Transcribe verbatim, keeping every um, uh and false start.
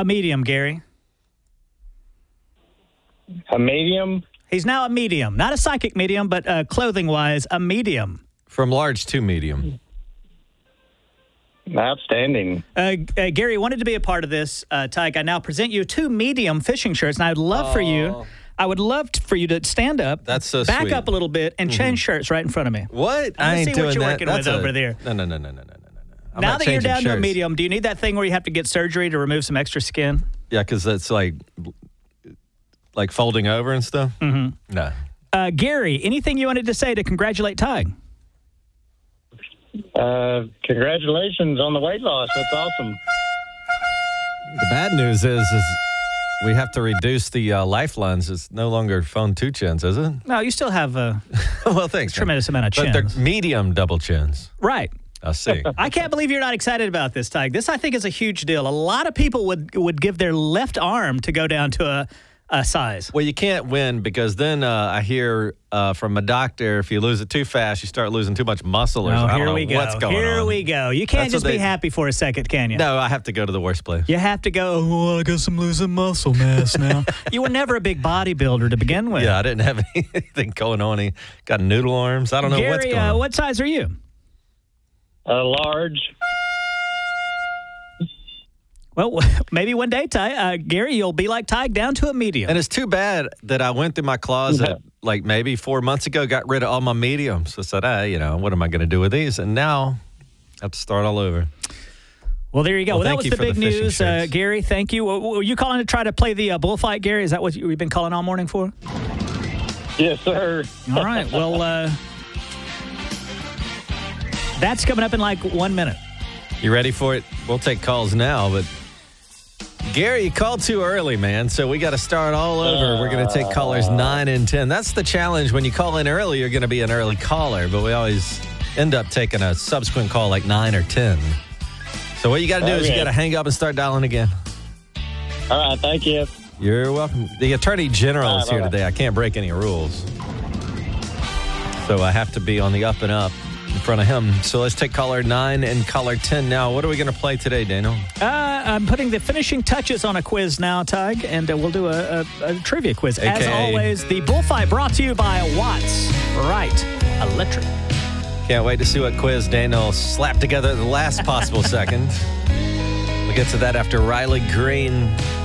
A medium, Gary. A medium? He's now a medium. Not a psychic medium, but uh, clothing-wise, a medium. From large to medium. Outstanding. Uh, uh, Gary wanted to be a part of this, uh, Tyke. I now present you two medium fishing shirts, and I would love Oh. for you, I would love t- for you to stand up, That's so back sweet. up a little bit, and change shirts right in front of me. What? I I ain't see doing what you're that. working That's with a- over there. No, no, no, no, no, no, no, no. I'm now not that you're changing down to a shirts. medium, do you need that thing where you have to get surgery to remove some extra skin? Yeah, because that's like, like folding over and stuff. Mm-hmm. No. Uh, Gary, anything you wanted to say to congratulate Tyke? Uh, congratulations on the weight loss. That's awesome. The bad news is, is we have to reduce the uh, lifelines. It's no longer phone two chins, is it? No, you still have a Well, thanks. man. tremendous amount of But chins. they're medium double chins. Right. I see. I can't believe you're not excited about this, Tyke. This, I think, is a huge deal. A lot of people would would give their left arm to go down to a, a size. Well, you can't win because then uh, I hear uh, from a doctor, if you lose it too fast, you start losing too much muscle or Oh, something. I here don't we know go. what's going here on. we go. You can't That's just what be they- happy for a second, can you? No, I have to go to the worst place. You have to go, oh, well, I guess I'm losing muscle mass now. You were never a big bodybuilder to begin with. Yeah, I didn't have anything going on. He got noodle arms. I don't know Gary, what's going uh, on. what size are you? Uh, large. Well, maybe one day, Ty, uh, Gary, you'll be like Tyke, down to a medium. And it's too bad that I went through my closet Yeah. like maybe four months ago, got rid of all my mediums. I said, ah, you know, what am I going to do with these? And now I have to start all over. Well, there you go. Well, Well, that thank was you the for the big fishing news. Uh, shirts. Gary, thank you. Were were you calling to try to play the uh, bullfight, Gary? Is that what you, we've been calling all morning for? Yes, sir. All right. Well, uh, that's coming up in like one minute. You ready for it? We'll take calls now, but Gary, you called too early, man. So we got to start all over. We're going to take callers nine and ten. That's the challenge. When you call in early, you're going to be an early caller, but we always end up taking a subsequent call like nine or ten. So what you got to do is you Okay. got to hang up and start dialing again. All right, thank you. You're welcome. The Attorney General All is right, here all right. today. I can't break any rules. So I have to be on the up and up in front of him. So let's take caller nine and caller ten now. What are we going to play today, Daniel? Uh, I'm putting the finishing touches on a quiz now, Tyke, and uh, we'll do a, a, a trivia quiz. As A K A always, the bullfight brought to you by Watts Right Electric. Can't wait to see what quiz Daniel slapped together at the last possible second. We'll get to that after Riley Green